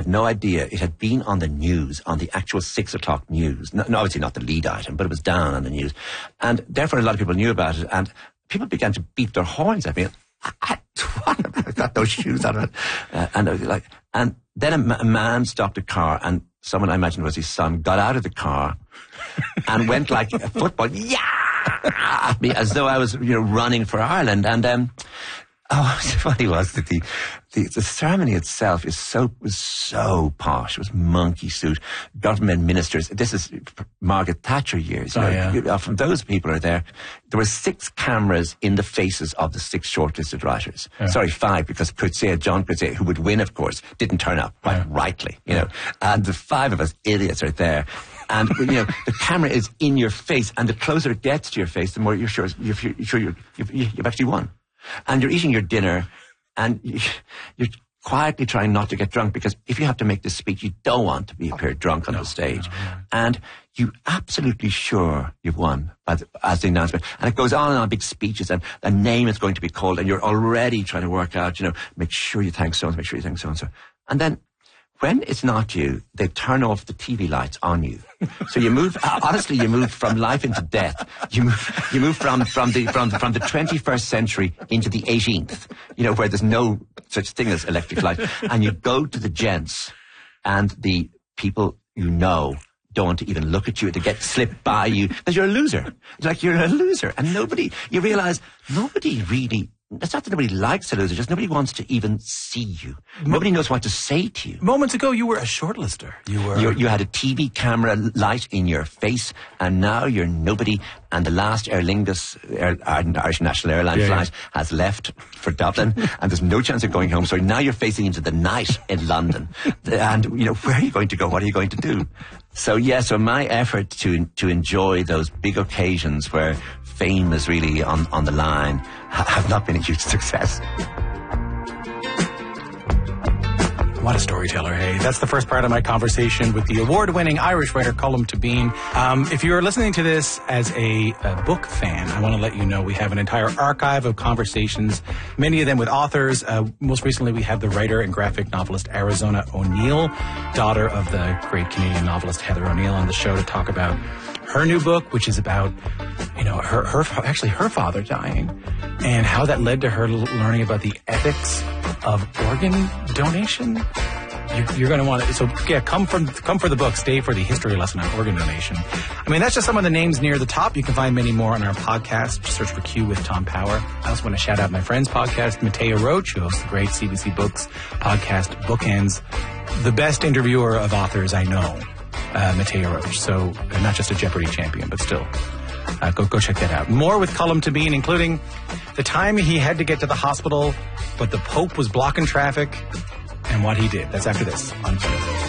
no idea. It had been on the news, on the actual 6 o'clock news. No, obviously not the lead item, but it was down on the news. And therefore a lot of people knew about it, and people began to beat their horns at me. I've got those shoes on it. And I was like, and then a man stopped a car, and someone I imagined was his son got out of the car and went like a football, at me as though I was, running for Ireland. And what's funny was that the ceremony itself was so posh. It was monkey suit, government ministers. This is Margaret Thatcher years. Often those people are there. There were 6 cameras in the faces of the 6 shortlisted writers. Yeah. Sorry, 5, because John Coetzee, who would win, of course, didn't turn up, quite rightly, And the 5 of us idiots are there. And, the camera is in your face, and the closer it gets to your face, the more you're sure you've actually won. And you're eating your dinner, and you're quietly trying not to get drunk, because if you have to make this speech, you don't want to appear drunk on the stage. No. And you're absolutely sure you've won as the announcement. And it goes on and on, big speeches, and a name is going to be called, and you're already trying to work out, make sure you thank so-and-so, make sure you thank so-and-so. And then, when it's not you, they turn off the TV lights on you. So you move, honestly, you move from life into death. You move from the 21st century into the 18th, where there's no such thing as electric light. And you go to the gents, and the people don't want to even look at you. They slip by you, because you're a loser. It's like you're a loser. And you realize nobody really, it's not that nobody likes a loser, just nobody wants to even see you. Nobody knows what to say to you. Moments ago, you were a shortlister. You had a TV camera light in your face, and now you're nobody. And the last Aer Lingus, Irish National Airline flight, has left for Dublin, and there's no chance of going home. So now you're facing into the night in London. And, where are you going to go? What are you going to do? So my effort to enjoy those big occasions where fame is really on the line have not been a huge success. What a storyteller, hey. That's the first part of my conversation with the award-winning Irish writer Colm Tóibín. If you're listening to this as a book fan, I want to let you know we have an entire archive of conversations, many of them with authors. Most recently, we had the writer and graphic novelist Arizona O'Neill, daughter of the great Canadian novelist Heather O'Neill, on the show to talk about her new book, which is about, her father dying, and how that led to her learning about the ethics of organ donation. You're going to want to, come for the book, stay for the history lesson on organ donation. I mean, that's just some of the names near the top. You can find many more on our podcast. Just search for Q with Tom Power. I also want to shout out my friend's podcast, Mattea Roach, who hosts the great CBC Books podcast, Bookends, the best interviewer of authors I know. Mattea Roach, so not just a Jeopardy champion, but still. Go check that out. More with Colm Tóibín, including the time he had to get to the hospital, but the Pope was blocking traffic, and what he did. That's after this on Finish.